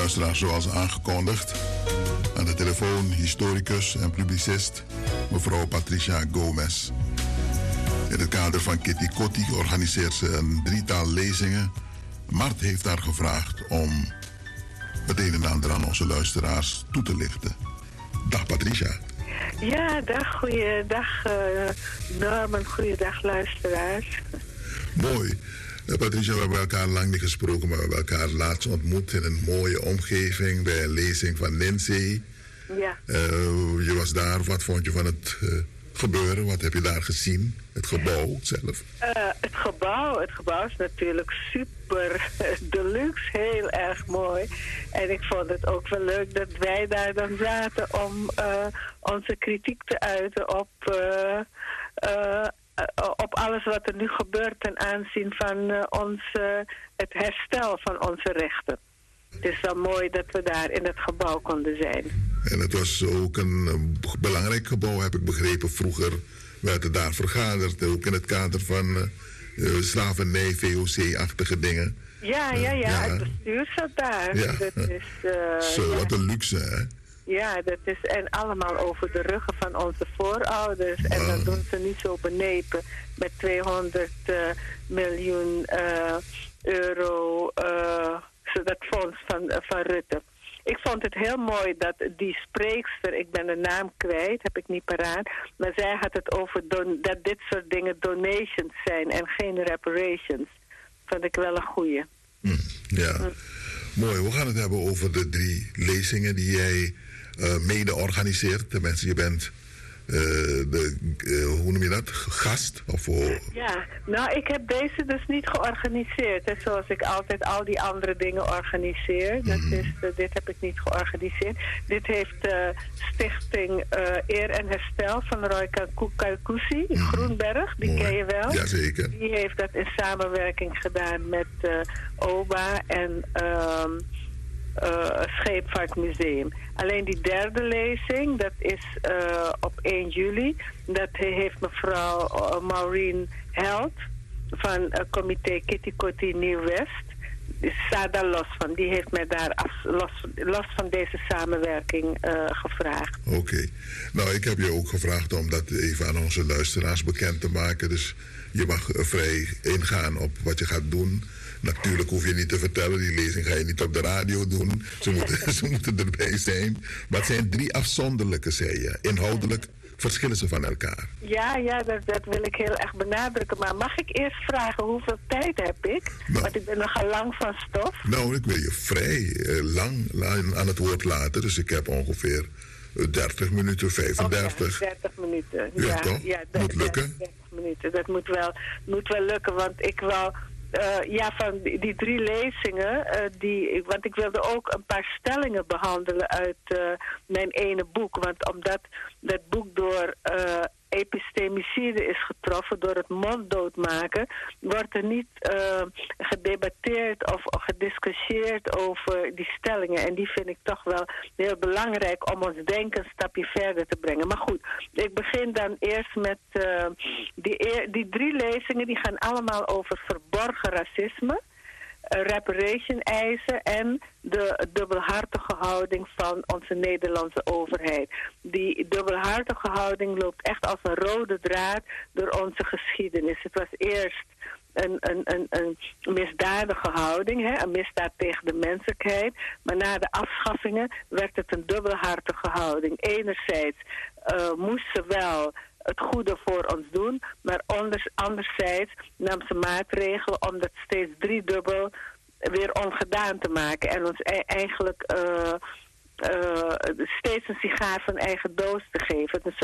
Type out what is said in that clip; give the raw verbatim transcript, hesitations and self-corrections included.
Luisteraars, zoals aangekondigd, aan de telefoon historicus en publicist mevrouw Patricia Gomez. In het kader van Kitty Kotti organiseert ze een drietal lezingen. Mart heeft haar gevraagd om het een en ander aan onze luisteraars toe te lichten. Dag Patricia. Ja, dag, goeiedag uh, Norman, goeiedag luisteraars. Mooi. Uh, Patricia, we hebben elkaar lang niet gesproken, maar we hebben elkaar laatst ontmoet in een mooie omgeving bij een lezing van Lindsay. Ja. Uh, je was daar, wat vond je van het uh, gebeuren? Wat heb je daar gezien? Het gebouw zelf? Uh, het gebouw, het gebouw is natuurlijk super deluxe, heel erg mooi. En ik vond het ook wel leuk dat wij daar dan zaten om uh, onze kritiek te uiten op, uh, uh, op alles wat er nu gebeurt ten aanzien van uh, ons, uh, het herstel van onze rechten. Het is wel mooi dat we daar in het gebouw konden zijn. En het was ook een uh, belangrijk gebouw, heb ik begrepen. Vroeger werd er daar vergaderd, ook in het kader van uh, uh, slavernij, V O C-achtige dingen. Ja, ja, ja, ja, het bestuur zat daar. Ja. Dat is, uh, Zo, ja. Wat een luxe, hè? Ja, dat is, en allemaal over de ruggen van onze voorouders. En Ah. dat doen ze niet zo benepen met tweehonderd uh, miljoen uh, euro, uh, dat fonds van, uh, van Rutte. Ik vond het heel mooi dat die spreekster, ik ben de naam kwijt, heb ik niet paraat, maar zij had het over don- dat dit soort dingen donations zijn en geen reparations. Vond ik wel een goeie. Hm, ja, hm. Mooi. We gaan het hebben over de drie lezingen die jij uh, mede organiseert. Tenminste, je bent uh, de, uh, hoe noem je dat, gast? Of, uh... Ja, nou ik heb deze dus niet georganiseerd. Hè, zoals ik altijd al die andere dingen organiseer. Dat mm. is, uh, dit heb ik niet georganiseerd. Dit heeft de uh, stichting uh, Eer en Herstel van Roy Kalkoussi, mm. Groenberg. Die Mooi. Ken je wel? Jazeker. Die heeft dat in samenwerking gedaan met uh, O B A en Uh, Uh, Scheepvaartmuseum. Alleen die derde lezing, dat is uh, op één juli. Dat heeft mevrouw uh, Maureen Held van uh, comité Kitty Kotti Nieuw-West. Sta daar los van. Die heeft mij daar af, los, los van deze samenwerking uh, gevraagd. Oké. Okay. Nou, ik heb je ook gevraagd om dat even aan onze luisteraars bekend te maken. Dus je mag uh, vrij ingaan op wat je gaat doen. Natuurlijk hoef je niet te vertellen, die lezing ga je niet op de radio doen. Ze moeten, ze moeten erbij zijn. Maar het zijn drie afzonderlijke, zei je. Inhoudelijk verschillen ze van elkaar. Ja, ja, dat, dat wil ik heel erg benadrukken. Maar mag ik eerst vragen, hoeveel tijd heb ik? Nou, want ik ben nogal lang van stof. Nou, ik wil je vrij uh, lang, lang aan het woord laten. Dus ik heb ongeveer uh, dertig minuten, vijfendertig. Okay, dertig minuten. Ja, ja, toch? Ja, moet lukken. dertig minuten. Dat moet wel, moet wel lukken, want ik wil... Uh, ja, van die, die drie lezingen, uh, die, want ik wilde ook een paar stellingen behandelen uit uh, mijn ene boek. Want omdat dat boek door uh, epistemicide is getroffen, door het monddoodmaken, wordt er niet uh, gedebatteerd of gediscussieerd over die stellingen. En die vind ik toch wel heel belangrijk om ons denken een stapje verder te brengen. Maar goed, ik begin dan eerst met uh, die, eer, die drie lezingen, die gaan allemaal over verborgen racisme, reparation eisen en de dubbelhartige houding van onze Nederlandse overheid. Die dubbelhartige houding loopt echt als een rode draad door onze geschiedenis. Het was eerst een, een, een, een misdadige houding, hè, een misdaad tegen de menselijkheid. Maar na de afschaffingen werd het een dubbelhartige houding. Enerzijds uh, moest ze wel het goede voor ons doen, maar anders, anderzijds nam ze maatregelen om dat steeds driedubbel weer ongedaan te maken en ons e- eigenlijk uh, uh, steeds een sigaar van eigen doos te geven. Dus